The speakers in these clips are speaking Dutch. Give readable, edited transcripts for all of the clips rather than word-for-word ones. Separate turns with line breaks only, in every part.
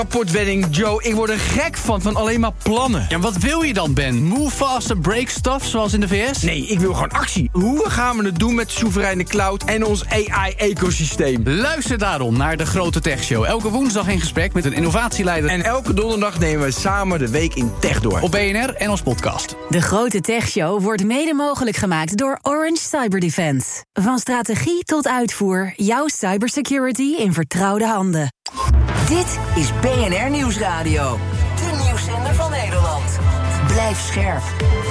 Rapportwedding, Joe, ik word er gek van alleen maar plannen.
Ja, wat wil je dan, Ben? Move fast and break stuff, zoals in de VS?
Nee, ik wil gewoon actie. Hoe gaan we het doen met de soevereine cloud en ons AI-ecosysteem?
Luister daarom naar de Grote Tech Show. Elke woensdag in gesprek met een innovatieleider.
En elke donderdag nemen we samen de week in tech door.
Op BNR en ons podcast.
De Grote Tech Show wordt mede mogelijk gemaakt door Orange Cyber Defense. Van strategie tot uitvoer, jouw cybersecurity in vertrouwde handen.
Dit is BNR Nieuwsradio. De nieuwszender van Nederland. Blijf scherp.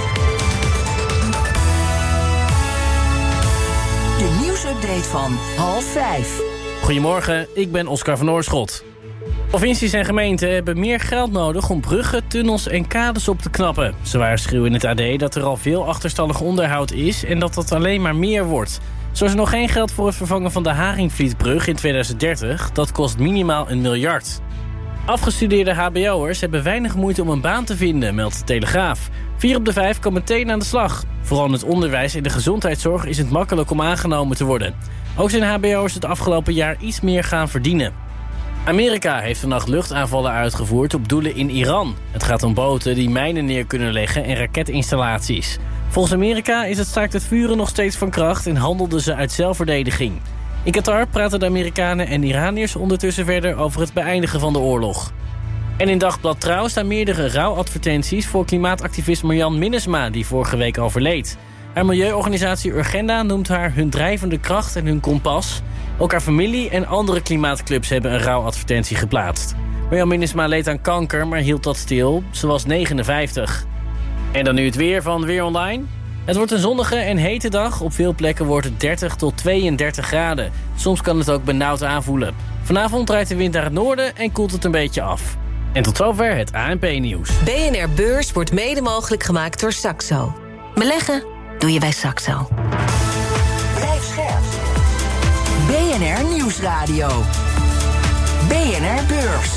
De nieuwsupdate van 4:30.
Goedemorgen, ik ben Oscar van Oorschot. Provincies en gemeenten hebben meer geld nodig om bruggen, tunnels en kades op te knappen. Ze waarschuwen in het AD dat er al veel achterstallig onderhoud is en dat dat alleen maar meer wordt. Zo is er nog geen geld voor het vervangen van de Haringvlietbrug in 2030. Dat kost minimaal 1 miljard. Afgestudeerde hbo'ers hebben weinig moeite om een baan te vinden, meldt de Telegraaf. 4 op de 5 kan meteen aan de slag. Vooral in het onderwijs en de gezondheidszorg is het makkelijk om aangenomen te worden. Ook zijn hbo'ers het afgelopen jaar iets meer gaan verdienen. Amerika heeft vannacht luchtaanvallen uitgevoerd op doelen in Iran. Het gaat om boten die mijnen neer kunnen leggen en raketinstallaties. Volgens Amerika is het staakt het vuren nog steeds van kracht en handelden ze uit zelfverdediging. In Qatar praten de Amerikanen en Iraniërs ondertussen verder over het beëindigen van de oorlog. En in Dagblad Trouw staan meerdere rouwadvertenties voor klimaatactivist Marjan Minnesma, die vorige week overleed. Haar milieuorganisatie Urgenda noemt haar hun drijvende kracht en hun kompas. Ook haar familie en andere klimaatclubs hebben een rouwadvertentie geplaatst. Marjan Minnesma leed aan kanker, maar hield dat stil. Ze was 59. En dan nu het weer van Weer Online. Het wordt een zonnige en hete dag. Op veel plekken wordt het 30 tot 32 graden. Soms kan het ook benauwd aanvoelen. Vanavond draait de wind naar het noorden en koelt het een beetje af. En tot zover het ANP-nieuws.
BNR Beurs wordt mede mogelijk gemaakt door Saxo. Beleggen doe je bij Saxo.
Blijf scherp. BNR Nieuwsradio. BNR Beurs.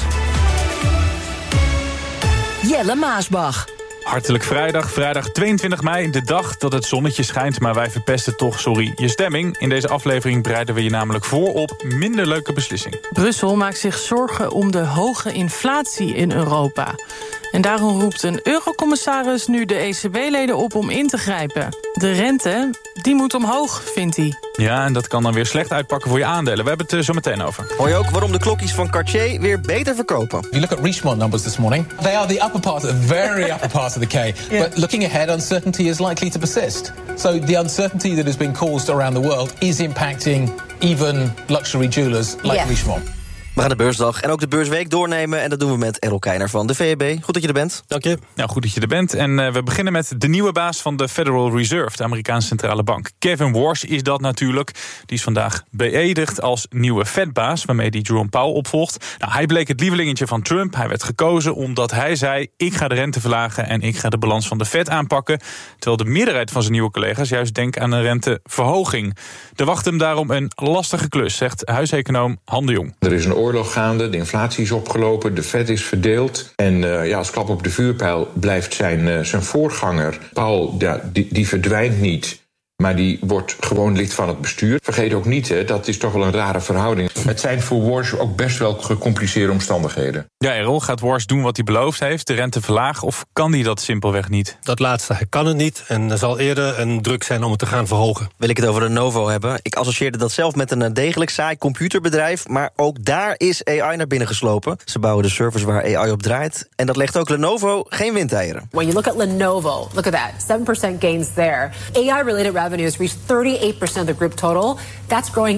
Jelle Maasbach.
Hartelijk vrijdag 22 mei, de dag dat het zonnetje schijnt, maar wij verpesten toch, je stemming. In deze aflevering bereiden we je namelijk voor op minder leuke beslissingen.
Brussel maakt zich zorgen om de hoge inflatie in Europa. En daarom roept een eurocommissaris nu de ECB-leden op om in te grijpen. De rente, die moet omhoog, vindt hij.
Ja, en dat kan dan weer slecht uitpakken voor je aandelen. We hebben het er zo meteen over.
Hoor je ook waarom de klokjes van Cartier weer beter verkopen?
You look at Richemont numbers this morning. They are the upper part, the very upper part of the K. Yeah. But looking ahead, uncertainty is likely to persist. So the uncertainty that has been caused around the world is impacting even luxury jewelers like Richemont.
We gaan de beursdag en ook de beursweek doornemen. En dat doen we met Errol Keijner van de VEB. Goed dat je er bent.
Dank je.
Nou, goed dat je er bent. En we beginnen met de nieuwe baas van de Federal Reserve, de Amerikaanse centrale bank. Kevin Warsh is dat natuurlijk. Die is vandaag beëdigd als nieuwe Fed-baas, waarmee die Jerome Powell opvolgt. Nou, hij bleek het lievelingetje van Trump. Hij werd gekozen omdat hij zei: ik ga de rente verlagen en ik ga de balans van de Fed aanpakken. Terwijl de meerderheid van zijn nieuwe collega's juist denkt aan een renteverhoging. Er wacht hem daarom een lastige klus, zegt huiseconoom Han de Jong.
Er is een oorlog gaande, de inflatie is opgelopen, de Fed is verdeeld. En als klap op de vuurpijl blijft zijn voorganger, Powell, die verdwijnt niet. Maar die wordt gewoon lid van het bestuur. Vergeet ook niet, dat is toch wel een rare verhouding. Het zijn voor Warsh ook best wel gecompliceerde omstandigheden.
Ja, Errol, gaat Warsh doen wat hij beloofd heeft, de rente verlagen, of kan hij dat simpelweg niet?
Dat laatste, hij kan het niet en er zal eerder een druk zijn om het te gaan verhogen.
Wil ik het over Lenovo hebben? Ik associeerde dat zelf met een degelijk saai computerbedrijf, maar ook daar is AI naar binnen geslopen. Ze bouwen de servers waar AI op draait en dat legt ook Lenovo geen windeieren.
When you look at Lenovo, look at that, 7% gains there. AI-related revenues reached 38% of the group total. That's growing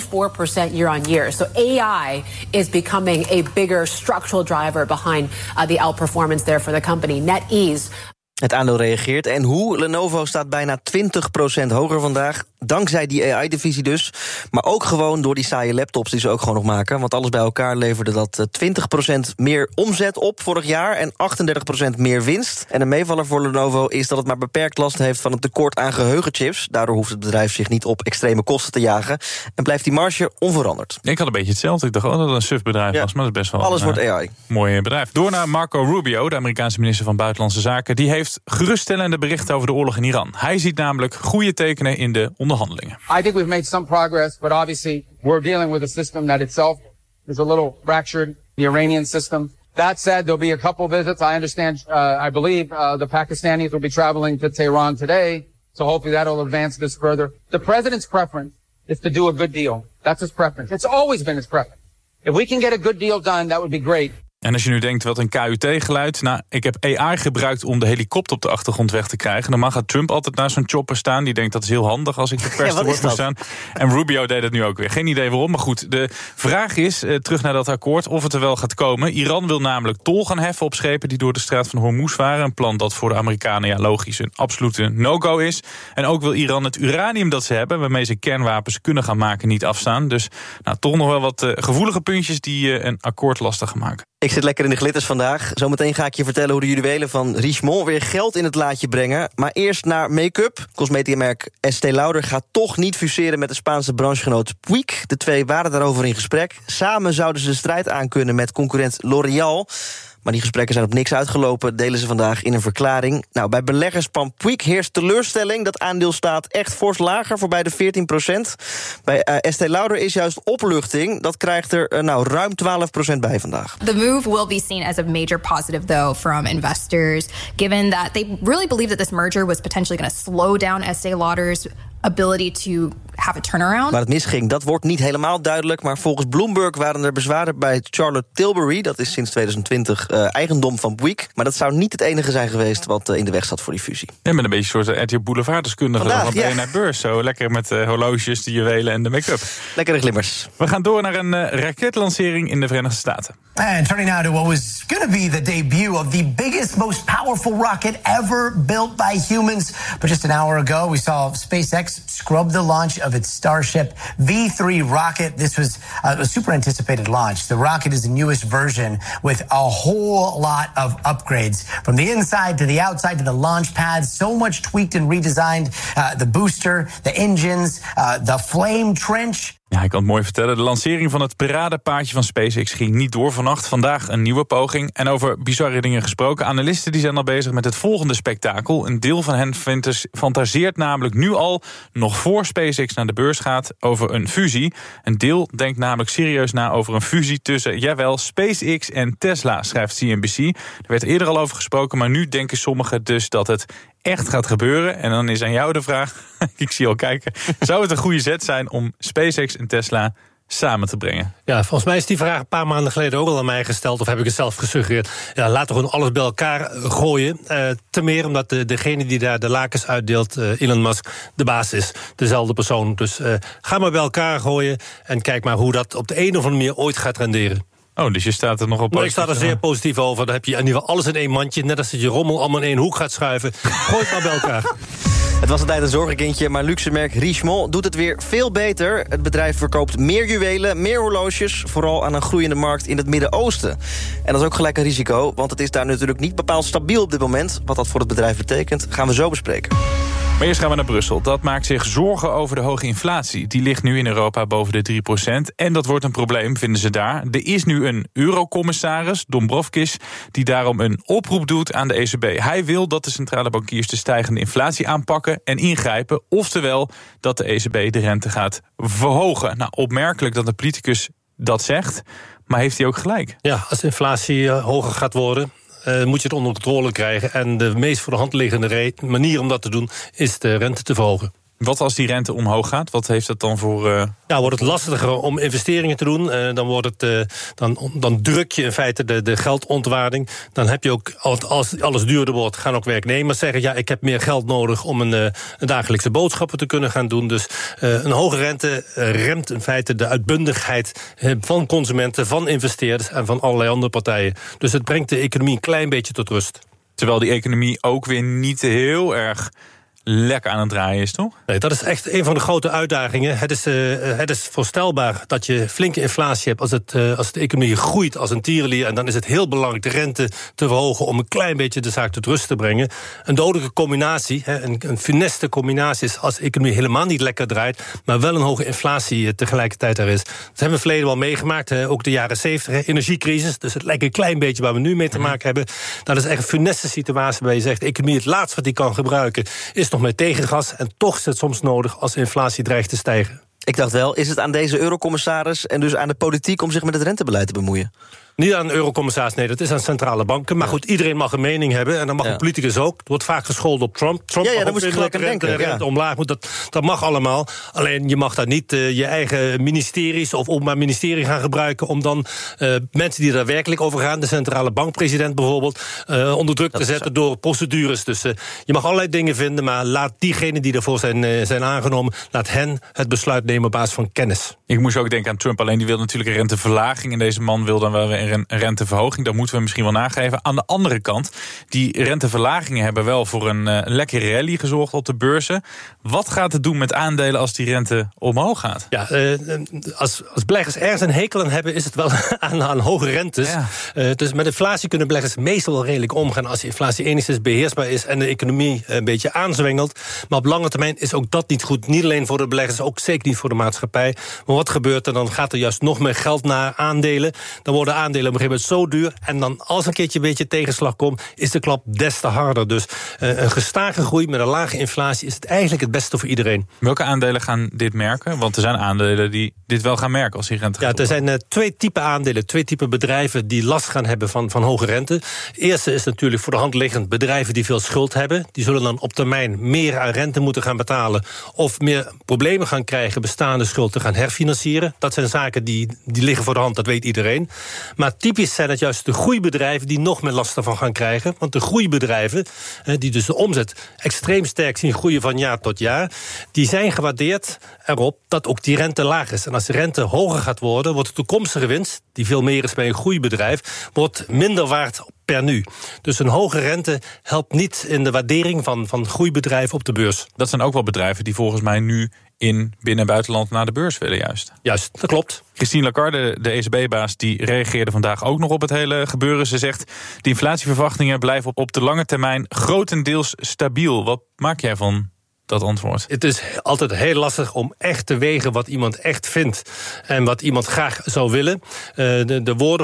84% year on year. So AI is becoming a bigger structural driver behind the outperformance there for the company. NetEase.
Het aandeel reageert en hoe? Lenovo staat bijna 20% hoger vandaag. Dankzij die AI-divisie dus. Maar ook gewoon door die saaie laptops die ze ook gewoon nog maken. Want alles bij elkaar leverde dat 20% meer omzet op vorig jaar en 38% meer winst. En een meevaller voor Lenovo is dat het maar beperkt last heeft van het tekort aan geheugenchips. Daardoor hoeft het bedrijf zich niet op extreme kosten te jagen. En blijft die marge onveranderd.
Ik had een beetje hetzelfde. Ik dacht dat het een suf-bedrijf was, maar dat is best wel
alles wordt AI.
Mooi bedrijf. Door naar Marco Rubio, de Amerikaanse minister van Buitenlandse Zaken. Die heeft geruststellende berichten over de oorlog in Iran. Hij ziet namelijk goede tekenen in de onderhandelingen.
I think we've made some progress, but obviously we're dealing with a system that itself is a little fractured. the Iranian system. That said, there'll be a couple visits. I understand, I believe the Pakistanis will be traveling to Tehran today. So hopefully that'll advance this further. The president's preference is to do a good deal. That's his preference. It's always been his preference. If we can get a good deal done, that would be great.
En als je nu denkt, wat een KUT-geluid. Nou, ik heb AI gebruikt om de helikopter op de achtergrond weg te krijgen. Normaal gaat Trump altijd naar zo'n chopper staan. Die denkt, dat is heel handig als ik de pers te woord moet staan. En Rubio deed het nu ook weer. Geen idee waarom, maar goed. De vraag is, terug naar dat akkoord, of het er wel gaat komen. Iran wil namelijk tol gaan heffen op schepen die door de straat van Hormuz varen. Een plan dat voor de Amerikanen, ja logisch, een absolute no-go is. En ook wil Iran het uranium dat ze hebben, waarmee ze kernwapens kunnen gaan maken, niet afstaan. Dus nou, toch nog wel wat gevoelige puntjes die een akkoord lastig gaan maken.
Ik zit lekker in de glitters vandaag. Zometeen ga ik je vertellen hoe de juwelen van Richemont weer geld in het laadje brengen. Maar eerst naar make-up. Cosmetica-merk Estée Lauder gaat toch niet fuseren met de Spaanse branchegenoot Puig. De twee waren daarover in gesprek. Samen zouden ze de strijd aankunnen met concurrent L'Oréal. Maar die gesprekken zijn op niks uitgelopen, delen ze vandaag in een verklaring. Nou, bij beleggers van Puig heerst teleurstelling. Dat aandeel staat echt fors lager, voorbij de 14%. Bij Estée Lauder is juist opluchting. Dat krijgt er ruim 12% bij vandaag.
The move will be seen as a major positive, though, from investors, given that they really believe that this merger was potentially going to slow down Estée Lauder's ability to have a turnaround.
Waar het misging, dat wordt niet helemaal duidelijk. Maar volgens Bloomberg waren er bezwaren bij Charlotte Tilbury. Dat is sinds 2020 eigendom van Puig. Maar dat zou niet het enige zijn geweest wat in de weg zat voor die fusie.
Ja, met een beetje een soort RTL Boulevard-deskundige van BNR Beurs. Zo lekker met horloges, de juwelen en de make-up.
Lekkere glimmers.
We gaan door naar een raketlancering in de Verenigde Staten.
And turning now to what was going to be the debut of the biggest, most powerful rocket ever built by humans. But just an hour ago, we saw SpaceX scrub the launch of its Starship V3 rocket. This was a super anticipated launch. The rocket is the newest version with a whole lot of upgrades. From the inside to the outside to the launch pads, so much tweaked and redesigned. The booster, the engines, the flame trench.
Ja, ik kan het mooi vertellen. De lancering van het paradepaardje van SpaceX ging niet door vannacht. Vandaag een nieuwe poging. En over bizarre dingen gesproken. Analisten die zijn al bezig met het volgende spektakel. Een deel van hen fantaseert namelijk nu al, nog voor SpaceX naar de beurs gaat, over een fusie. Een deel denkt namelijk serieus na over een fusie tussen, jawel, SpaceX en Tesla, schrijft CNBC. Er werd eerder al over gesproken, maar nu denken sommigen dus dat het echt gaat gebeuren. En dan is aan jou de vraag, ik zie je al kijken, zou het een goede zet zijn om SpaceX en Tesla samen te brengen?
Ja, volgens mij is die vraag een paar maanden geleden ook al aan mij gesteld, of heb ik het zelf gesuggereerd. Ja, laten we gewoon alles bij elkaar gooien. Te meer omdat degene die daar de lakens uitdeelt, Elon Musk, de baas is. Dezelfde persoon. Dus ga maar bij elkaar gooien en kijk maar hoe dat op de een of andere manier ooit gaat renderen.
Oh, dus je staat er nog op.
Maar ik sta er zeer positief over. Dan heb je in ieder geval alles in één mandje. Net als dat je rommel allemaal in één hoek gaat schuiven. Gooi het maar bij elkaar.
Het was altijd een zorgenkindje, maar luxemerk Richemont doet het weer veel beter. Het bedrijf verkoopt meer juwelen, meer horloges, vooral aan een groeiende markt in het Midden-Oosten. En dat is ook gelijk een risico, want het is daar natuurlijk niet bepaald stabiel op dit moment. Wat dat voor het bedrijf betekent, gaan we zo bespreken.
Maar eerst gaan we naar Brussel. Dat maakt zich zorgen over de hoge inflatie. Die ligt nu in Europa boven de 3%. En dat wordt een probleem, vinden ze daar. Er is nu een eurocommissaris, Dombrovskis, die daarom een oproep doet aan de ECB. Hij wil dat de centrale bankiers de stijgende inflatie aanpakken en ingrijpen. Oftewel dat de ECB de rente gaat verhogen. Nou, opmerkelijk dat de politicus dat zegt. Maar heeft hij ook gelijk?
Ja, als de inflatie hoger gaat worden, moet je het onder controle krijgen. En de meest voor de hand liggende manier om dat te doen is de rente te verhogen.
Wat als die rente omhoog gaat? Wat heeft dat dan voor...
Ja, wordt het lastiger om investeringen te doen. Dan druk je in feite de geldontwaarding. Dan heb je ook, als alles duurder wordt, gaan ook werknemers zeggen, ja, ik heb meer geld nodig om een dagelijkse boodschappen te kunnen gaan doen. Dus een hoge rente remt in feite de uitbundigheid van consumenten, van investeerders en van allerlei andere partijen. Dus het brengt de economie een klein beetje tot rust.
Terwijl die economie ook weer niet heel erg lekker aan het draaien is, toch?
Nee, dat is echt een van de grote uitdagingen. Het is voorstelbaar dat je flinke inflatie hebt als de economie groeit als een tierenlier. En dan is het heel belangrijk de rente te verhogen om een klein beetje de zaak tot rust te brengen. Een dodelijke combinatie, een funeste combinatie is als de economie helemaal niet lekker draait, maar wel een hoge inflatie tegelijkertijd er is. Dat hebben we in het verleden wel meegemaakt, ook de jaren 70, energiecrisis. Dus het lijkt een klein beetje waar we nu mee te maken hebben. Dat is echt een funeste situatie waar je zegt, de economie het laatste wat die kan gebruiken is nog met tegengas, en toch is het soms nodig als de inflatie dreigt te stijgen.
Ik dacht wel, is het aan deze eurocommissaris en dus aan de politiek om zich met het rentebeleid te bemoeien?
Niet aan eurocommissaris, nee, dat is aan centrale banken. Maar goed, iedereen mag een mening hebben. En dan mag een politicus ook. Het wordt vaak gescholden op Trump. Trump mag
daar moest ik gelijk aan denken.
Rente omlaag moet. Dat mag allemaal. Alleen je mag daar niet je eigen ministeries of openbaar ministerie gaan gebruiken om dan mensen die er werkelijk over gaan, de centrale bankpresident bijvoorbeeld, onder druk te zetten door procedures. Dus je mag allerlei dingen vinden, maar laat diegenen die ervoor zijn aangenomen, laat hen het besluit nemen op basis van kennis.
Ik moest ook denken aan Trump, alleen die wil natuurlijk een renteverlaging en deze man wil dan wel weer een renteverhoging. Dat moeten we misschien wel nageven. Aan de andere kant, die renteverlagingen hebben wel voor een lekkere rally gezorgd op de beurzen. Wat gaat het doen met aandelen als die rente omhoog gaat?
Ja, als beleggers ergens een hekel aan hebben, is het wel aan hoge rentes. Ja. Dus met inflatie kunnen beleggers meestal wel redelijk omgaan als de inflatie enigszins beheersbaar is en de economie een beetje aanzwengelt. Maar op lange termijn is ook dat niet goed. Niet alleen voor de beleggers, ook zeker niet voor de maatschappij. Maar wat gebeurt er? Dan gaat er juist nog meer geld naar aandelen. Dan worden aandelen op een gegeven moment zo duur. En dan als een keertje een beetje tegenslag komt, is de klap des te harder. Dus een gestage groei met een lage inflatie is het eigenlijk het beste voor iedereen.
Welke aandelen gaan dit merken? Want er zijn aandelen die dit wel gaan merken als die rente gaat.
Ja, er zijn twee typen aandelen, twee typen bedrijven die last gaan hebben van hoge rente. Het eerste is natuurlijk voor de hand liggend bedrijven die veel schuld hebben. Die zullen dan op termijn meer aan rente moeten gaan betalen of meer problemen gaan krijgen bestaande schuld te gaan herfinancieren. Dat zijn zaken die liggen voor de hand, dat weet iedereen. Maar typisch zijn het juist de groeibedrijven die nog meer last ervan gaan krijgen. Want de groeibedrijven, die dus de omzet extreem sterk zien groeien van jaar tot jaar, die zijn gewaardeerd erop dat ook die rente laag is. En als de rente hoger gaat worden, wordt de toekomstige winst, die veel meer is bij een groeibedrijf, wordt minder waard per nu. Dus een hoge rente helpt niet in de waardering van groeibedrijven op de beurs.
Dat zijn ook wel bedrijven die volgens mij nu in binnen- en buitenland naar de beurs willen juist.
Juist, dat klopt.
Christine Lagarde, de ECB-baas, die reageerde vandaag ook nog op het hele gebeuren. Ze zegt, de inflatieverwachtingen blijven op de lange termijn grotendeels stabiel. Wat maak jij van dat antwoord?
Het is altijd heel lastig om echt te wegen wat iemand echt vindt en wat iemand graag zou willen. De woorden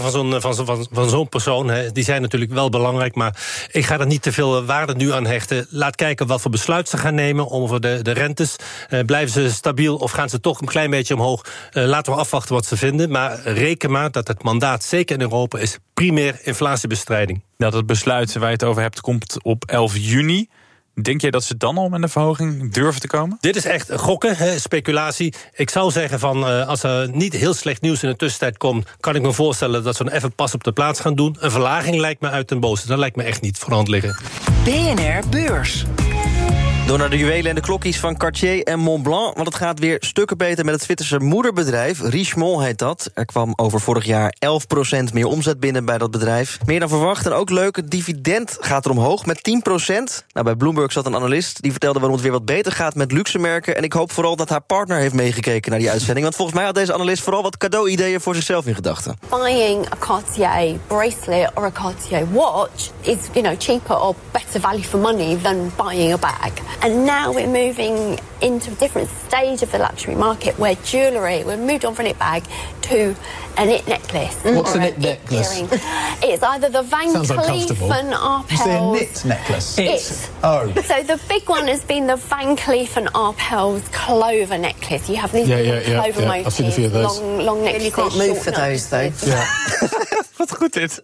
van zo'n persoon, die zijn natuurlijk wel belangrijk, maar ik ga er niet te veel waarde nu aan hechten. Laat kijken wat voor besluit ze gaan nemen over de rentes. Blijven ze stabiel of gaan ze toch een klein beetje omhoog? Laten we afwachten wat ze vinden, maar reken maar dat het mandaat, zeker in Europa, is primair inflatiebestrijding.
Dat het besluit waar je het over hebt komt op 11 juni. Denk jij dat ze dan al met een verhoging durven te komen?
Dit is echt gokken, speculatie. Ik zou zeggen van als er niet heel slecht nieuws in de tussentijd komt, kan ik me voorstellen dat ze een even pas op de plaats gaan doen. Een verlaging lijkt me uit den boze. Dat lijkt me echt niet voor de hand liggen.
BNR Beurs.
Door naar de juwelen en de klokjes van Cartier en Montblanc, want het gaat weer stukken beter met het Zwitserse moederbedrijf. Richemont heet dat. Er kwam over vorig jaar 11% meer omzet binnen bij dat bedrijf. Meer dan verwacht en ook leuk, het dividend gaat er omhoog met 10%. Nou, bij Bloomberg zat een analist die vertelde waarom het weer wat beter gaat met luxe merken. En ik hoop vooral dat haar partner heeft meegekeken naar die uitzending. Want volgens mij had deze analist vooral wat cadeau-ideeën voor zichzelf in gedachten.
Buying a Cartier bracelet or a Cartier watch is, cheaper or better value for money than buying a bag. And now we're moving into a different stage of the luxury market where we've moved on from a knit bag to a knit necklace.
What's a knit necklace?
It's either the Van Cleef and Arpels.
You say a knit necklace?
It's.
Oh.
So the big one has been the Van Cleef and Arpels clover necklace. You have these clover motifs.
I've seen a few of those.
Long necklaces.
You can't move for those, though.
Yeah.
Wat goed dit.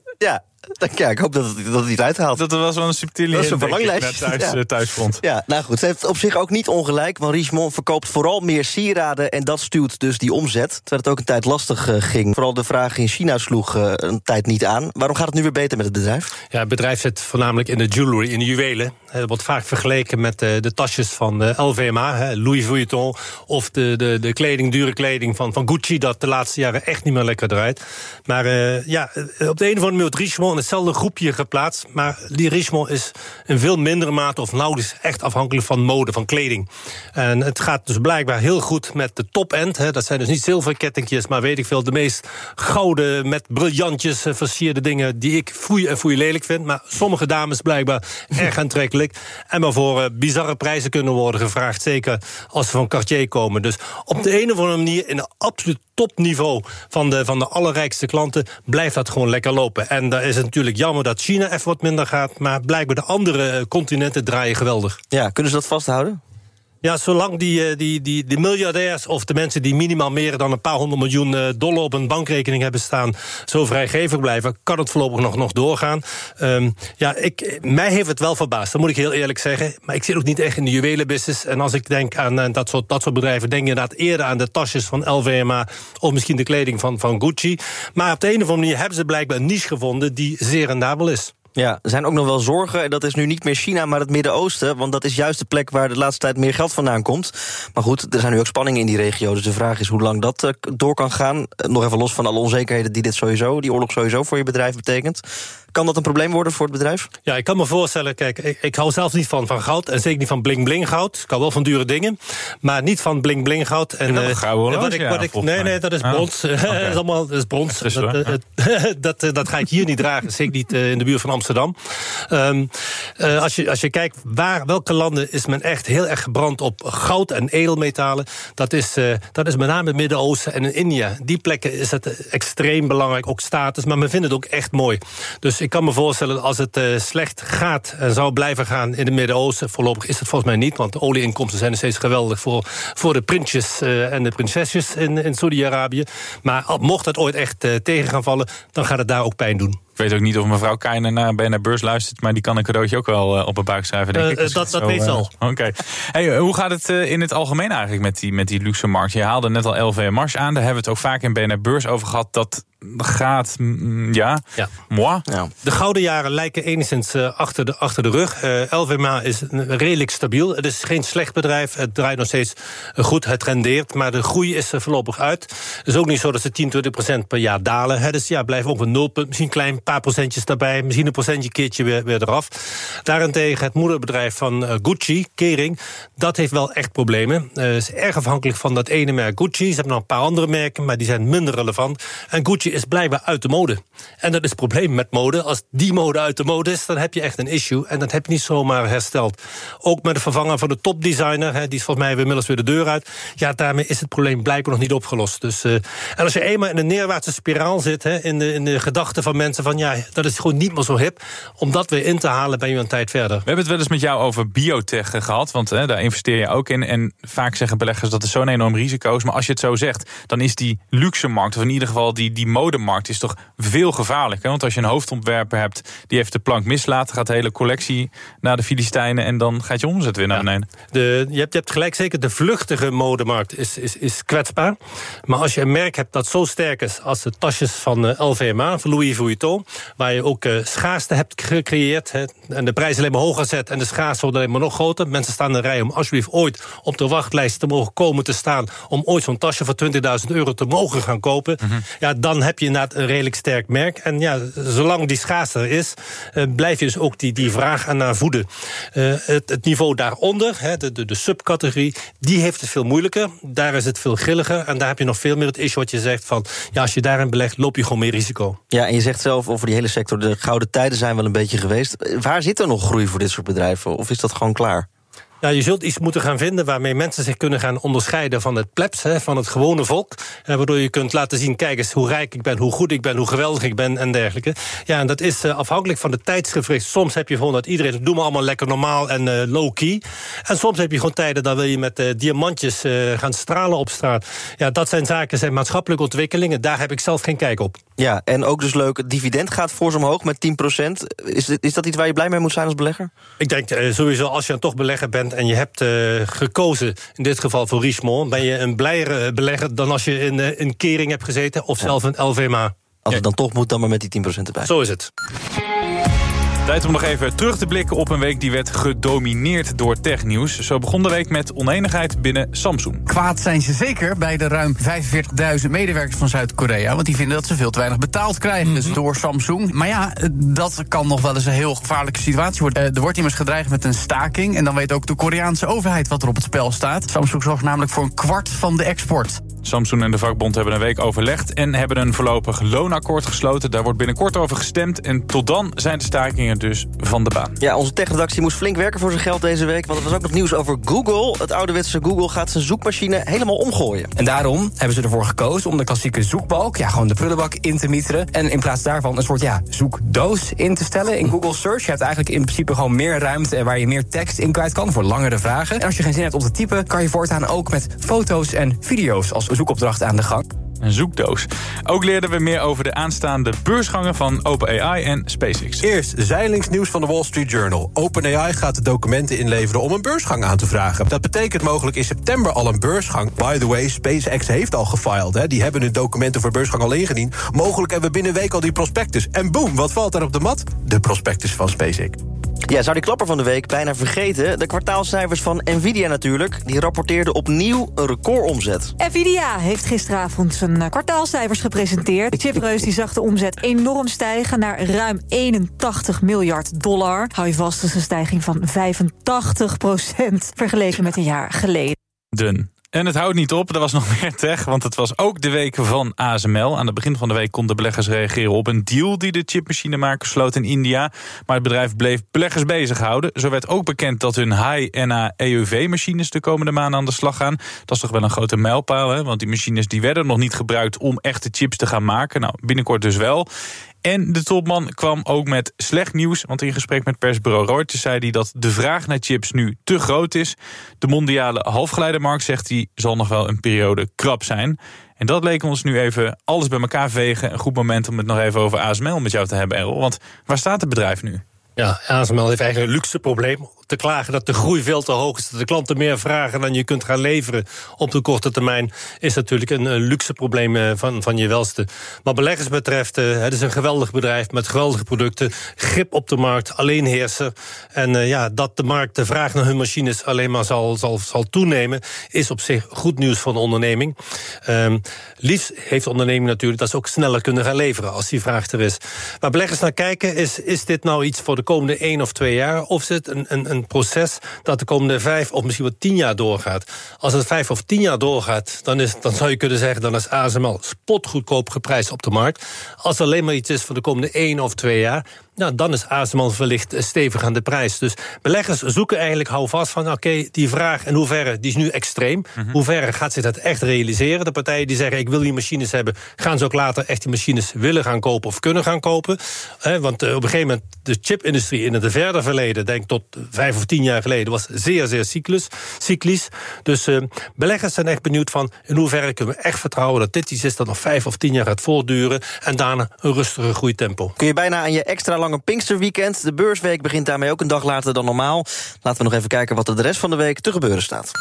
Ja, ik hoop dat het niet uithaalt.
Dat was wel een subtiele
dat is een verlanglijst
thuis vond.
Ja, nou goed, ze heeft op zich ook niet ongelijk, want Richemont verkoopt vooral meer sieraden en dat stuwt dus die omzet. Terwijl het ook een tijd lastig ging. Vooral de vraag in China sloeg een tijd niet aan. Waarom gaat het nu weer beter met het bedrijf?
Ja, het bedrijf zit voornamelijk in de jewelry, in de juwelen. Het wordt vaak vergeleken met de tasjes van LVMH, Louis Vuitton, of de kleding, dure kleding van Gucci, dat de laatste jaren echt niet meer lekker draait. Maar op de een of andere manier wordt Richemont in hetzelfde groepje geplaatst, maar die Richemont is in veel mindere mate of nauwelijks echt afhankelijk van mode, van kleding. En het gaat dus blijkbaar heel goed met de top-end. Dat zijn dus niet zilverkettingjes, maar weet ik veel, de meest gouden met briljantjes versierde dingen die ik foei lelijk vind. Maar sommige dames blijkbaar erg aantrekkelijk en waarvoor bizarre prijzen kunnen worden gevraagd, zeker als ze van Cartier komen. Dus op de een of andere manier in een absoluut topniveau van de allerrijkste klanten blijft dat gewoon lekker lopen. En daar is het natuurlijk jammer dat China even wat minder gaat, maar blijkbaar de andere continenten draaien geweldig.
Ja, kunnen ze dat vasthouden?
Ja, zolang die miljardairs of de mensen die minimaal meer dan een paar $100 miljoen op een bankrekening hebben staan, zo vrijgevig blijven, kan het voorlopig nog doorgaan. Mij heeft het wel verbaasd, dat moet ik heel eerlijk zeggen. Maar ik zit ook niet echt in de juwelenbusiness. En als ik denk aan dat soort bedrijven, denk je inderdaad eerder aan de tasjes van LVMH of misschien de kleding van Gucci. Maar op de een of andere manier hebben ze blijkbaar een niche gevonden die zeer rendabel is.
Ja, er zijn ook nog wel zorgen. En dat is nu niet meer China, maar het Midden-Oosten. Want dat is juist de plek waar de laatste tijd meer geld vandaan komt. Maar goed, er zijn nu ook spanningen in die regio. Dus de vraag is hoe lang dat door kan gaan. Nog even los van alle onzekerheden die die oorlog sowieso voor je bedrijf betekent. Kan dat een probleem worden voor het bedrijf?
Ja, ik kan me voorstellen, kijk, ik hou zelf niet van goud. En zeker niet van bling-bling goud. Ik hou wel van dure dingen. Maar niet van bling-bling goud. En, nee, dat is brons. Dat is brons. Dat ga ik hier niet dragen. Zeker niet in de buurt van Amsterdam. Als je kijkt, welke landen is men echt heel erg gebrand op goud en edelmetalen. Dat is met name het Midden-Oosten en in India. Die plekken is het extreem belangrijk, ook status. Maar men vindt het ook echt mooi. Dus ik kan me voorstellen, als het slecht gaat en zou blijven gaan in het Midden-Oosten, voorlopig is het volgens mij niet, want de olieinkomsten zijn nog steeds geweldig voor de prinsjes en de prinsesjes in Saudi-Arabië. Maar mocht het ooit echt tegen gaan vallen, dan gaat het daar ook pijn doen.
Ik weet ook niet of mevrouw Keijner naar BNR Beurs luistert, maar die kan een cadeautje ook wel op haar buik schrijven, denk ik.
Dat weet wel.
Oké. Hey, hoe gaat het in het algemeen eigenlijk met die luxe markt? Je haalde net al LVMH aan, daar hebben we het ook vaak in BNR Beurs over gehad. Dat gaat, moi.
Ja. De gouden jaren lijken enigszins achter de rug. LVMH is redelijk stabiel. Het is geen slecht bedrijf. Het draait nog steeds goed. Het rendeert. Maar de groei is er voorlopig uit. Het is ook niet zo dat ze 10-20% per jaar dalen. Dus blijven ook een 0, misschien een klein paar procentjes daarbij. Misschien een procentje keertje weer eraf. Daarentegen het moederbedrijf van Gucci, Kering, dat heeft wel echt problemen. Is erg afhankelijk van dat ene merk Gucci. Ze hebben nog een paar andere merken, maar die zijn minder relevant. En Gucci is blijkbaar uit de mode. En dat is het probleem met mode. Als die mode uit de mode is, dan heb je echt een issue. En dat heb je niet zomaar hersteld. Ook met de vervanger van de topdesigner, die is volgens mij inmiddels weer de deur uit. Ja, daarmee is het probleem blijkbaar nog niet opgelost. Dus, en als je eenmaal in een neerwaartse spiraal zit, in de gedachten van mensen van dat is gewoon niet meer zo hip. Om dat weer in te halen, ben je een tijd verder.
We hebben het wel eens met jou over biotech gehad, want daar investeer je ook in. En vaak zeggen beleggers dat er zo'n enorm risico is. Maar als je het zo zegt, dan is die luxe markt, of in ieder geval die modemarkt, is toch veel gevaarlijker. Want als je een hoofdontwerper hebt die heeft de plank mislaten, gaat de hele collectie naar de Filistijnen en dan gaat je omzet weer naar beneden.
Je hebt gelijk, zeker de vluchtige modemarkt is kwetsbaar. Maar als je een merk hebt dat zo sterk is als de tasjes van LVMH, van Louis Vuitton, waar je ook schaarste hebt gecreëerd, en de prijs alleen maar hoger zet en de schaarste wordt alleen maar nog groter. Mensen staan in de rij om alsjeblieft ooit op de wachtlijst te mogen komen te staan, om ooit zo'n tasje voor €20.000 te mogen gaan kopen. Mm-hmm. Ja, dan heb je inderdaad een redelijk sterk merk. En ja, zolang die schaarste er is, blijf je dus ook die vraag aan voeden. Het niveau daaronder, de subcategorie, die heeft het veel moeilijker. Daar is het veel grilliger. En daar heb je nog veel meer het issue wat je zegt van, ja, als je daarin belegt, loop je gewoon meer risico.
Ja, en je zegt zelf over die hele sector, de gouden tijden zijn wel een beetje geweest. Waar zit er nog groei voor dit soort bedrijven? Of is dat gewoon klaar?
Ja, je zult iets moeten gaan vinden waarmee mensen zich kunnen gaan onderscheiden van het plebs, van het gewone volk. Waardoor je kunt laten zien, kijk eens hoe rijk ik ben, hoe goed ik ben, hoe geweldig ik ben en dergelijke. Ja, en dat is afhankelijk van de tijdsgevricht. Soms heb je gewoon dat iedereen, doe maar allemaal lekker normaal en low-key. En soms heb je gewoon tijden, dan wil je met diamantjes gaan stralen op straat. Ja, dat zijn maatschappelijke ontwikkelingen. Daar heb ik zelf geen kijk op.
Ja, en ook dus leuk, het dividend gaat fors omhoog met 10%. Is dat iets waar je blij mee moet zijn als belegger?
Ik denk sowieso, als je dan toch belegger bent en je hebt gekozen, in dit geval voor Richemont, ben je een blijere belegger dan als je in een Kering hebt gezeten of zelf een LVMH.
Als het dan toch moet, dan maar met die 10% erbij.
Zo is het.
Tijd om nog even terug te blikken op een week die werd gedomineerd door technieuws. Zo begon de week met onenigheid binnen Samsung.
Kwaad zijn ze zeker bij de ruim 45.000 medewerkers van Zuid-Korea, want die vinden dat ze veel te weinig betaald krijgen dus door Samsung. Maar ja, dat kan nog wel eens een heel gevaarlijke situatie worden. Er wordt immers gedreigd met een staking en dan weet ook de Koreaanse overheid wat er op het spel staat. Samsung zorgt namelijk voor 1/4 van de export.
Samsung en de vakbond hebben een week overlegd en hebben een voorlopig loonakkoord gesloten. Daar wordt binnenkort over gestemd en tot dan zijn de stakingen dus van de baan.
Ja, onze techredactie moest flink werken voor zijn geld deze week, want er was ook nog nieuws over Google. Het ouderwetse Google gaat zijn zoekmachine helemaal omgooien.
En daarom hebben ze ervoor gekozen om de klassieke zoekbalk, gewoon de prullenbak, in te mieteren. En in plaats daarvan een soort zoekdoos in te stellen. In Google Search, je hebt eigenlijk in principe gewoon meer ruimte waar je meer tekst in kwijt kan voor langere vragen. En als je geen zin hebt om te typen, kan je voortaan ook met foto's en video's als zoekopdracht aan de gang.
Een zoekdoos. Ook leerden we meer over de aanstaande beursgangen van OpenAI en SpaceX.
Eerst zeilingsnieuws van de Wall Street Journal. OpenAI gaat de documenten inleveren om een beursgang aan te vragen. Dat betekent mogelijk in september al een beursgang. By the way, SpaceX heeft al gefiled. Hè. Die hebben hun documenten voor beursgang al ingediend. Mogelijk hebben we binnen een week al die prospectus. En boom, wat valt daar op de mat? De prospectus van SpaceX.
Ja, zou die klapper van de week bijna vergeten. De kwartaalcijfers van Nvidia natuurlijk. Die rapporteerden opnieuw een recordomzet.
Nvidia heeft gisteravond zijn kwartaalcijfers gepresenteerd. De chipreus die zag de omzet enorm stijgen naar ruim $81 miljard. Hou je vast, dat is een stijging van 85% vergeleken met een jaar geleden.
En het houdt niet op, er was nog meer tech, want het was ook de week van ASML. Aan het begin van de week konden beleggers reageren op een deal die de chipmachinemaker sloot in India. Maar het bedrijf bleef beleggers bezighouden. Zo werd ook bekend dat hun high-NA EUV-machines de komende maanden aan de slag gaan. Dat is toch wel een grote mijlpaal, hè? Want die machines die werden nog niet gebruikt om echte chips te gaan maken. Nou, binnenkort dus wel. En de topman kwam ook met slecht nieuws, want in gesprek met persbureau Reuters zei hij dat de vraag naar chips nu te groot is. De mondiale halfgeleidermarkt, zegt hij, zal nog wel een periode krap zijn. En dat leek ons nu even alles bij elkaar vegen. Een goed moment om het nog even over ASML met jou te hebben, Errol. Want waar staat het bedrijf nu?
Ja, ASML heeft eigenlijk een luxe probleem. Te klagen dat de groei veel te hoog is, dat de klanten meer vragen dan je kunt gaan leveren op de korte termijn, is natuurlijk een luxe probleem van je welste. Wat beleggers betreft, het is een geweldig bedrijf met geweldige producten, grip op de markt, alleenheerser. En dat de markt de vraag naar hun machines alleen maar zal toenemen, is op zich goed nieuws voor de onderneming. Liefst heeft de onderneming natuurlijk dat ze ook sneller kunnen gaan leveren als die vraag er is. Waar beleggers naar kijken is dit nou iets voor de komende 1 of 2 jaar, of is het een proces dat de komende 5 of misschien wel 10 jaar doorgaat. Als het 5 of 10 jaar doorgaat, dan zou je kunnen zeggen, dan is ASML spotgoedkoop geprijsd op de markt. Als er alleen maar iets is voor de komende 1 of 2 jaar, nou, dan is ASML wellicht stevig aan de prijs. Dus beleggers zoeken eigenlijk, hou vast van, oké, die vraag in hoeverre, die is nu extreem. Hoe ver gaat zich dat echt realiseren? De partijen die zeggen, ik wil die machines hebben, gaan ze ook later echt die machines willen gaan kopen of kunnen gaan kopen? Want op een gegeven moment, de chipindustrie in het verder verleden, denk tot 5 of 10 jaar geleden, was zeer, zeer cyclisch. Dus beleggers zijn echt benieuwd van, in hoeverre kunnen we echt vertrouwen dat dit iets is dat nog 5 of 10 jaar gaat voortduren en daarna een rustige groeitempo.
Kun je bijna aan je extra lange Pinksterweekend. De beursweek begint daarmee ook een dag later dan normaal. Laten we nog even kijken wat er de rest van de week te gebeuren staat.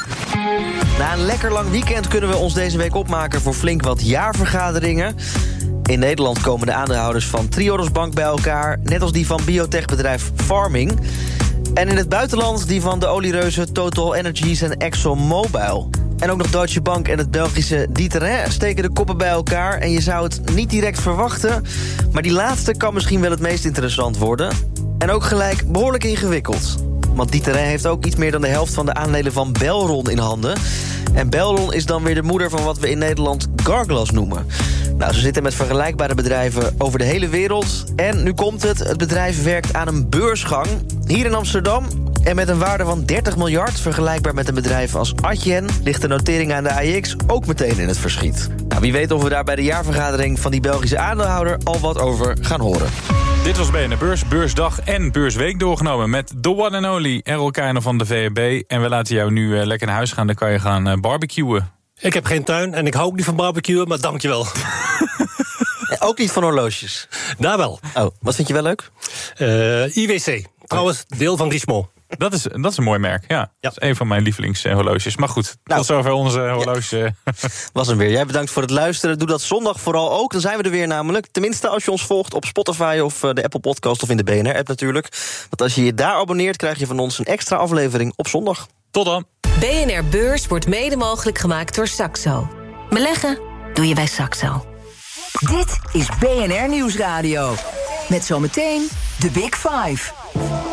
Na een lekker lang weekend kunnen we ons deze week opmaken voor flink wat jaarvergaderingen. In Nederland komen de aandeelhouders van Triodos Bank bij elkaar, net als die van biotechbedrijf Pharming. En in het buitenland die van de oliereuzen Total Energies en ExxonMobil. En ook nog Deutsche Bank en het Belgische D'Ieteren steken de koppen bij elkaar. En je zou het niet direct verwachten, maar die laatste kan misschien wel het meest interessant worden. En ook gelijk behoorlijk ingewikkeld. Want D'Ieteren heeft ook iets meer dan de helft van de aandelen van Belron in handen. En Belron is dan weer de moeder van wat we in Nederland Carglass noemen. Nou, ze zitten met vergelijkbare bedrijven over de hele wereld. En nu komt het, het bedrijf werkt aan een beursgang hier in Amsterdam. En met een waarde van 30 miljard, vergelijkbaar met een bedrijf als Adyen, ligt de notering aan de AEX ook meteen in het verschiet. Nou, wie weet of we daar bij de jaarvergadering van die Belgische aandeelhouder al wat over gaan horen.
Dit was BNR Beurs, Beursdag en Beursweek doorgenomen met the one and only Errol Kuyner van de VEB. En we laten jou nu lekker naar huis gaan, dan kan je gaan barbecuen.
Ik heb geen tuin en ik hou ook niet van barbecuen, maar dankjewel.
Ook niet van horloges?
Daar wel.
Oh, wat vind je wel leuk?
IWC, trouwens deel van Richemont.
Dat is een mooi merk, ja. Dat is een van mijn lievelingshorloges. Maar goed, tot zover onze horloge.
Was hem weer. Jij bedankt voor het luisteren. Doe dat zondag vooral ook. Dan zijn we er weer namelijk. Tenminste als je ons volgt op Spotify of de Apple Podcast of in de BNR-app natuurlijk. Want als je je daar abonneert, krijg je van ons een extra aflevering op zondag.
Tot dan.
BNR Beurs wordt mede mogelijk gemaakt door Saxo. Beleggen doe je bij Saxo.
Dit is BNR Nieuwsradio. Met zometeen The Big Five.